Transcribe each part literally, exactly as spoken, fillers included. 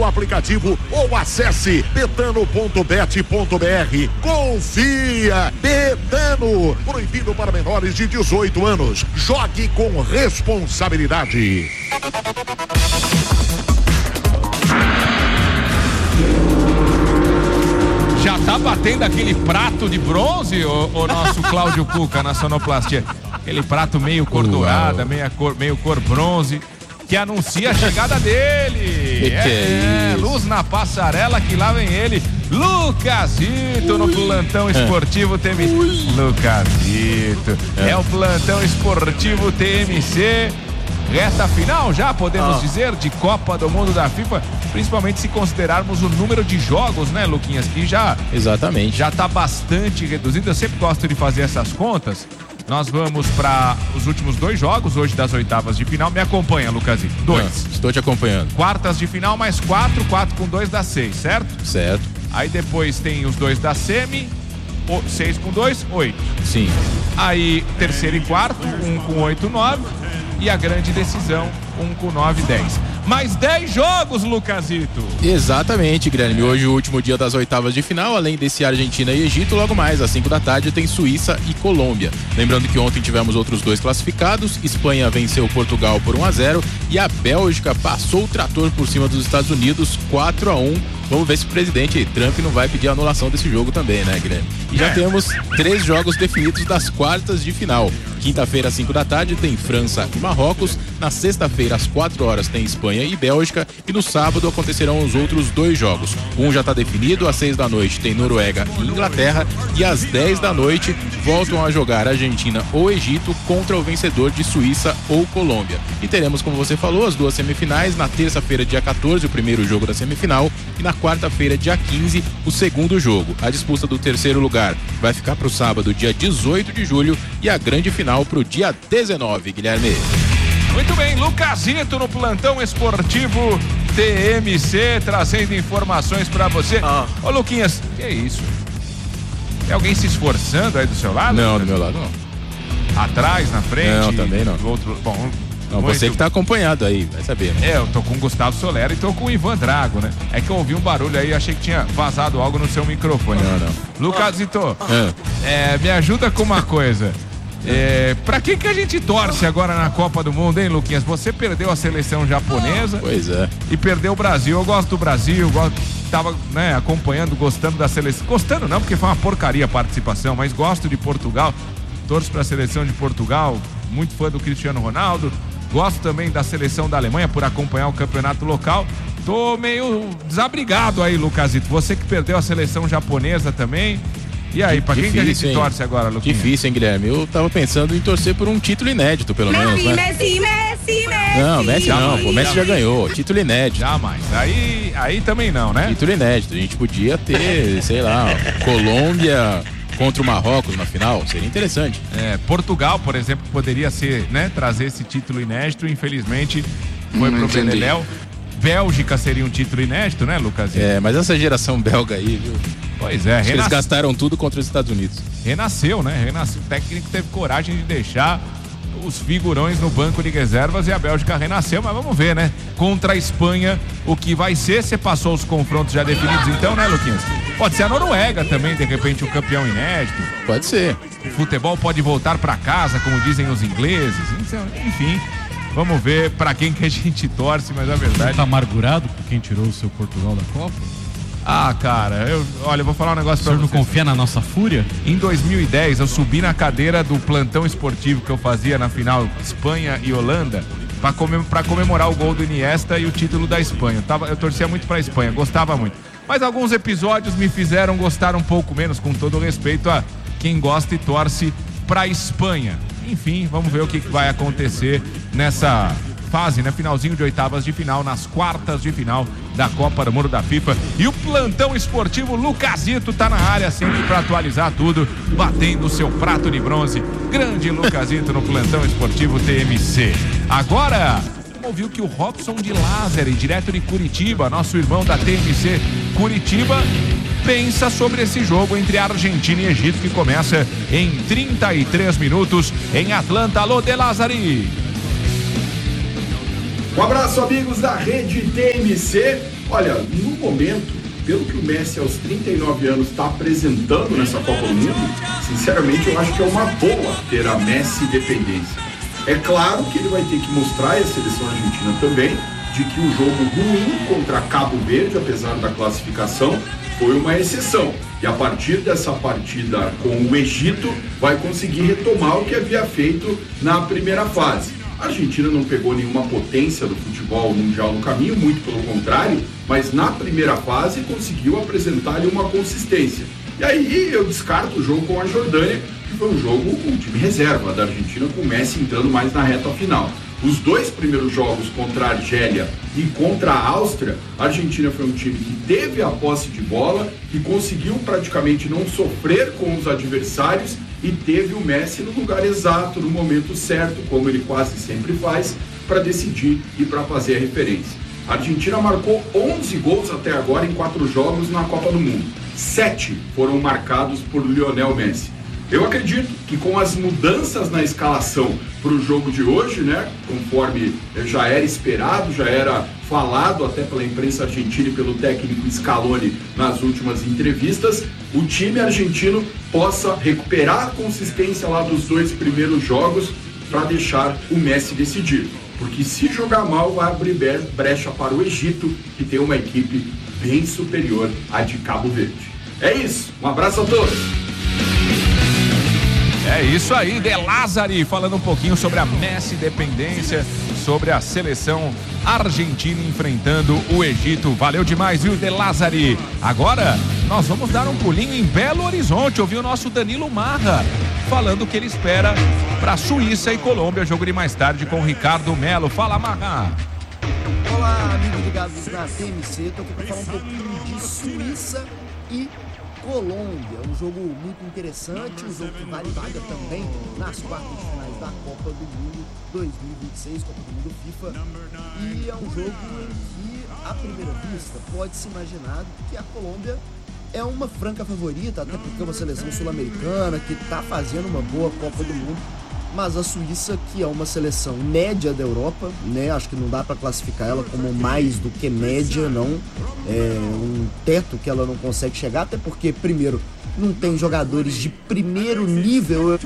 aplicativo ou acesse betano ponto bet ponto br. Confia, Betano, proibido para menores de dezoito anos. Jogue com responsabilidade. Já tá batendo aquele prato de bronze, o, o nosso Cláudio Cuca na sonoplastia. Aquele prato meio cor dourada, meio cor, meio cor bronze, que anuncia a chegada dele. Que que é, é luz na passarela, que lá vem ele, Lucasito, no plantão esportivo T M C. Lucasito, é. é o plantão esportivo T M C. Reta final já, podemos ah. dizer, de Copa do Mundo da FIFA, principalmente se considerarmos o número de jogos, né, Luquinhas, que já... Exatamente. Já tá bastante reduzido. Eu sempre gosto de fazer essas contas. Nós vamos para os últimos dois jogos, hoje das oitavas de final. Me acompanha, Lucasito. Dois. Ah, estou te acompanhando. Quartas de final mais quatro, quatro com dois dá seis, certo? Certo. Aí depois tem os dois da semi, seis com dois, oito. Sim. Aí terceiro e quarto, um com oito, nove. E a grande decisão, um com nove, dez. Mais dez jogos, Lucasito. Exatamente, Guilherme. Hoje o último dia das oitavas de final, além desse Argentina e Egito, logo mais às cinco da tarde tem Suíça e Colômbia. Lembrando que ontem tivemos outros dois classificados. Espanha venceu Portugal por um a zero e a Bélgica passou o trator por cima dos Estados Unidos quatro a um. Vamos ver se o presidente Trump não vai pedir a anulação desse jogo também, né, Guilherme? E já é. temos três jogos definidos das quartas de final. Quinta-feira, às cinco da tarde, tem França e Marrocos. Na sexta-feira, às quatro horas, tem Espanha e Bélgica. E no sábado acontecerão os outros dois jogos. Um já está definido, às seis da noite tem Noruega e Inglaterra. E às dez da noite voltam a jogar Argentina ou Egito contra o vencedor de Suíça ou Colômbia. E teremos, como você falou, as duas semifinais. Na terça-feira, dia quatorze, o primeiro jogo da semifinal. E na quarta-feira, dia quinze, o segundo jogo. A disputa do terceiro lugar vai ficar para o sábado, dia dezoito de julho, e a grande final para o dia dezenove, Guilherme. Muito bem, Lucasito no plantão esportivo T M C, trazendo informações para você. Ah. Ô, Luquinhas, que é isso? Tem alguém se esforçando aí do seu lado? Não, do meu lado não. Atrás, na frente? Não, também não. Do outro... Bom... Não, Muito... você que tá acompanhado aí, vai saber, né? É, eu tô com o Gustavo Solera e tô com o Ivan Drago, né? É que eu ouvi um barulho aí e achei que tinha vazado algo no seu microfone. Não, não. Lucasito, ah. é, me ajuda com uma coisa. É, pra quem que a gente torce agora na Copa do Mundo, hein, Luquinhas? Você perdeu a seleção japonesa. Pois é. E perdeu o Brasil. Eu gosto do Brasil, gosto, tava, né, acompanhando, gostando da seleção. Gostando não, porque foi uma porcaria a participação, mas gosto de Portugal. Torço pra seleção de Portugal. Muito fã do Cristiano Ronaldo. Gosto também da seleção da Alemanha por acompanhar o campeonato local. Tô meio desabrigado aí, Lucasito. Você que perdeu a seleção japonesa também. E aí, pra quem que a gente hein? torce agora, Luquinha? Difícil, hein, Guilherme? Eu tava pensando em torcer por um título inédito, pelo Messi, menos, né? Messi, Messi, Messi! Não, Messi não, pô, Messi já ganhou. Título inédito. Jamais. Aí, aí também não, né? Título inédito. A gente podia ter, sei lá, Colômbia contra o Marrocos na final, seria interessante. É, Portugal, por exemplo, poderia ser, né, trazer esse título inédito, infelizmente foi Não pro Beleléu. Bélgica seria um título inédito, né, Lucas? É, mas essa geração belga aí, viu? Pois é, renas... eles gastaram tudo contra os Estados Unidos. Renasceu, né? Renasceu. O técnico teve coragem de deixar os figurões no banco de reservas e a Bélgica renasceu, mas vamos ver, né? Contra a Espanha, o que vai ser? Você passou os confrontos já definidos então, né, Luquinhas? Pode ser a Noruega também, de repente, o campeão inédito. Pode ser. O futebol pode voltar para casa, como dizem os ingleses. Enfim, vamos ver para quem que a gente torce, mas a verdade... Você tá amargurado por quem tirou o seu Portugal da Copa? Ah, cara, eu, olha, eu vou falar um negócio pra você. O senhor não confia na nossa fúria? Em dois mil e dez, eu subi na cadeira do plantão esportivo que eu fazia na final Espanha e Holanda pra, comem- pra comemorar o gol do Iniesta e o título da Espanha. Eu, tava, eu torcia muito pra Espanha, gostava muito. Mas alguns episódios me fizeram gostar um pouco menos, com todo respeito a quem gosta e torce pra Espanha. Enfim, vamos ver o que vai acontecer nessa fase, né? Finalzinho de oitavas de final, nas quartas de final da Copa do Mundo da FIFA. E o plantão esportivo Lucasito tá na área sempre para atualizar tudo, batendo o seu prato de bronze. Grande Lucasito no plantão esportivo T M C. Agora, ouviu que o Robson de Lázari, direto de Curitiba, nosso irmão da T M C Curitiba, pensa sobre esse jogo entre Argentina e Egito, que começa em trinta e três minutos em Atlanta. Alô, de Lázari! Um abraço, amigos da Rede T M C. Olha, no momento, pelo que o Messi aos trinta e nove anos está apresentando nessa Copa do Mundo, sinceramente eu acho que é uma boa ter a Messi dependência. É claro que ele vai ter que mostrar à seleção argentina também de que o jogo ruim contra Cabo Verde, apesar da classificação, foi uma exceção. E a partir dessa partida com o Egito, vai conseguir retomar o que havia feito na primeira fase. A Argentina não pegou nenhuma potência do futebol mundial no caminho, muito pelo contrário, mas na primeira fase conseguiu apresentar-lhe uma consistência. E aí eu descarto o jogo com a Jordânia, que foi um jogo com o time reserva da Argentina, com o Messi entrando mais na reta final. Os dois primeiros jogos contra a Argélia e contra a Áustria, a Argentina foi um time que teve a posse de bola, que conseguiu praticamente não sofrer com os adversários e teve o Messi no lugar exato, no momento certo, como ele quase sempre faz, para decidir e para fazer a referência. A Argentina marcou onze gols até agora em quatro jogos na Copa do Mundo. Sete foram marcados por Lionel Messi. Eu acredito que com as mudanças na escalação para o jogo de hoje, né, conforme já era esperado, já era falado até pela imprensa argentina e pelo técnico Scaloni nas últimas entrevistas, o time argentino possa recuperar a consistência lá dos dois primeiros jogos para deixar o Messi decidir. Porque se jogar mal, vai abrir brecha para o Egito, que tem uma equipe bem superior à de Cabo Verde. É isso, um abraço a todos! É isso aí, De Lázari, falando um pouquinho sobre a Messi dependência, sobre a seleção argentina enfrentando o Egito. Valeu demais, viu, De Lázari? Agora, nós vamos dar um pulinho em Belo Horizonte, ouvir o nosso Danilo Marra, falando o que ele espera para Suíça e Colômbia, jogo de mais tarde com o Ricardo Melo. Fala, Marra! Olá, amigos ligados na T M C, estou aqui para falar um pouquinho de Suíça e Colômbia, um jogo muito interessante, um jogo que vale vaga também nas quartas de finais da Copa do Mundo dois mil e vinte e seis, Copa do Mundo FIFA, e é um jogo em que, à primeira vista, pode-se imaginar que a Colômbia é uma franca favorita, até porque é uma seleção sul-americana que está fazendo uma boa Copa do Mundo, mas a Suíça, que é uma seleção média da Europa, né? Acho que não dá para classificar ela como mais do que média, não. É um teto que ela não consegue chegar, até porque, primeiro, não tem jogadores de primeiro nível.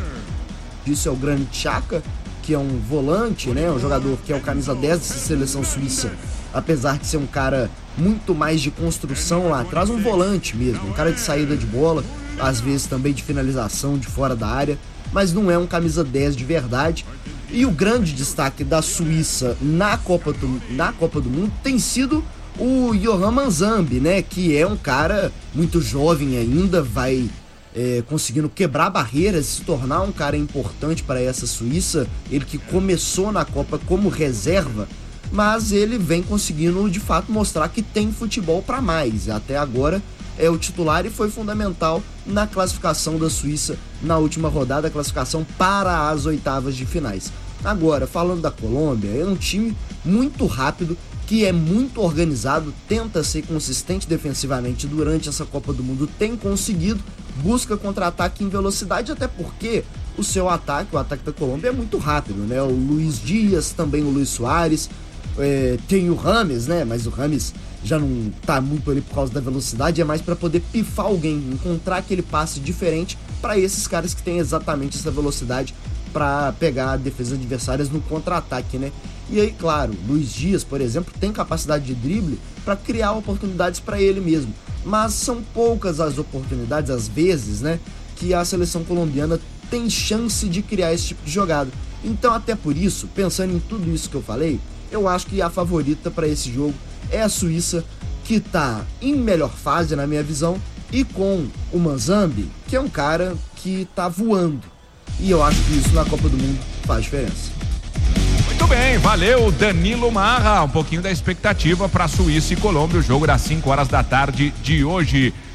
Isso é o Granit Xhaka, que é um volante, né? Um jogador que é o camisa dez dessa seleção suíça, apesar de ser um cara muito mais de construção lá atrás, um volante mesmo, um cara de saída de bola, às vezes também de finalização de fora da área, mas não é um camisa dez de verdade. E o grande destaque da Suíça na Copa do, na Copa do Mundo tem sido o Yohan Manzambi, né? Que é um cara muito jovem ainda, vai é, conseguindo quebrar barreiras, se tornar um cara importante para essa Suíça. Ele que começou na Copa como reserva, mas ele vem conseguindo de fato mostrar que tem futebol para mais. Até agora é o titular e foi fundamental na classificação da Suíça na última rodada, a classificação para as oitavas de finais. Agora, falando da Colômbia, é um time muito rápido, que é muito organizado, tenta ser consistente defensivamente durante essa Copa do Mundo, tem conseguido, busca contra-ataque em velocidade, até porque o seu ataque, o ataque da Colômbia é muito rápido, né? O Luiz Dias, também o Luiz Soares, é, tem o Rames, né? Mas o Rames já não tá muito ali por causa da velocidade, é mais para poder pifar alguém, encontrar aquele passe diferente para esses caras que têm exatamente essa velocidade para pegar defesas adversárias no contra-ataque, né? E aí, claro, Luiz Dias, por exemplo, tem capacidade de drible para criar oportunidades para ele mesmo, mas são poucas as oportunidades, às vezes, né, que a seleção colombiana tem chance de criar esse tipo de jogada. Então, até por isso, pensando em tudo isso que eu falei, eu acho que a favorita para esse jogo é a Suíça, que está em melhor fase, na minha visão, e com o Manzambi, que é um cara que está voando. E eu acho que isso na Copa do Mundo faz diferença. Muito bem, valeu Danilo Marra. Um pouquinho da expectativa para Suíça e Colômbia, o jogo das cinco horas da tarde de hoje.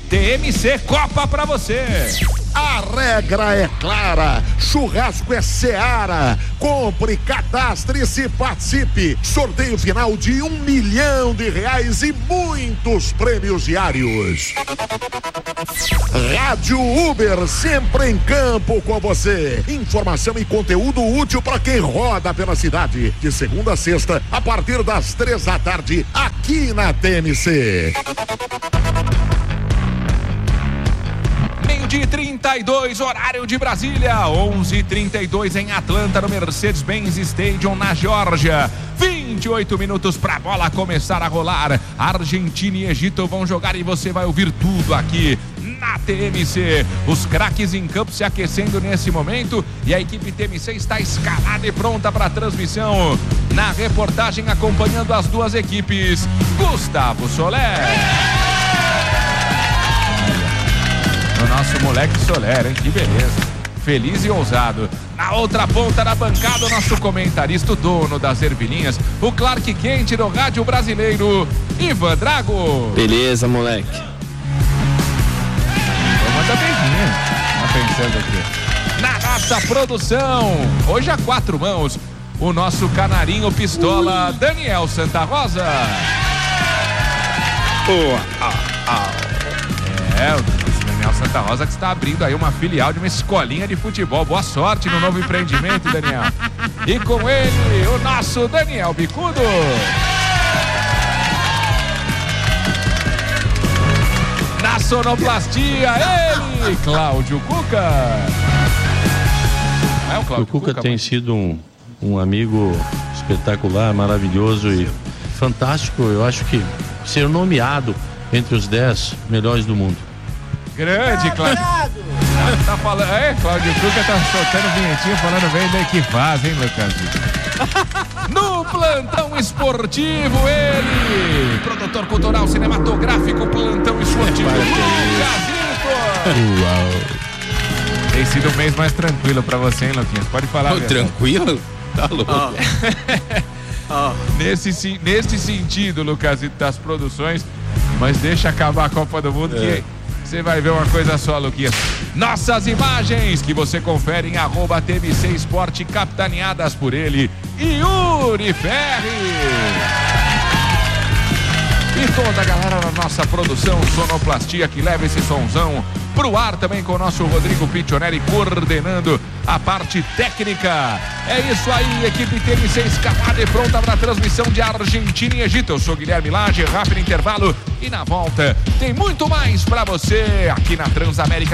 T M C Copa pra você. A regra é clara, churrasco é Seara. Compre, cadastre-se e participe. Sorteio final de um milhão de reais e muitos prêmios diários. Rádio Uber, sempre em campo com você. Informação e conteúdo útil para quem roda pela cidade. De segunda a sexta, a partir das três da tarde, aqui na T M C. De trinta e dois, horário de Brasília, onze e trinta e dois em Atlanta, no Mercedes-Benz Stadium, na Geórgia. vinte e oito minutos para a bola começar a rolar. Argentina e Egito vão jogar e você vai ouvir tudo aqui na T M C. Os craques em campo se aquecendo nesse momento e a equipe T M C está escalada e pronta para a transmissão. Na reportagem, acompanhando as duas equipes, Gustavo Soler. O nosso moleque Soler, hein? Que beleza. Feliz e ousado. Na outra ponta da bancada, o nosso comentarista, o dono das ervilhinhas, o Clark Kent do rádio brasileiro, Ivan Drago. Beleza, moleque. Vou mandar beijinho. Tá pensando aqui. Na nossa produção, hoje a quatro mãos, o nosso canarinho pistola, Daniel Santa Rosa. Oh, ah, ah. É, o Daniel Santa Rosa que está abrindo aí uma filial de uma escolinha de futebol. Boa sorte no novo empreendimento, Daniel. E com ele, o nosso Daniel Bicudo. Na sonoplastia, ele, Cláudio Cuca. É o Cláudio o Cuca, Cuca tem mas... sido um, um amigo espetacular, maravilhoso e fantástico. Eu acho que ser nomeado entre os dez melhores do mundo. Grande, Cláudio. Tá, tá falando. É, Cláudio Cuca tá soltando vinhetinha falando bem da que faz, hein, Lucas? No plantão esportivo, ele, produtor cultural cinematográfico, plantão esportivo, Lucas. Uau. Tem sido um mês mais tranquilo pra você, hein, Luquinhas? Pode falar. Oh, tranquilo? Tá louco. Oh. Oh. Nesse, nesse sentido, Lucas, das produções, mas deixa acabar a Copa do Mundo, é. que você vai ver uma coisa só, Luquinhas. Nossas imagens que você confere em arroba T M C Esporte, capitaneadas por ele, Yuri Ferri. E toda a galera da nossa produção Sonoplastia que leva esse sonzão pro ar, também com o nosso Rodrigo Piccioneri coordenando a parte técnica. É isso aí, equipe T M C escalada e pronta para a transmissão de Argentina e Egito. Eu sou Guilherme Lage, rápido intervalo e na volta tem muito mais para você aqui na Transamérica.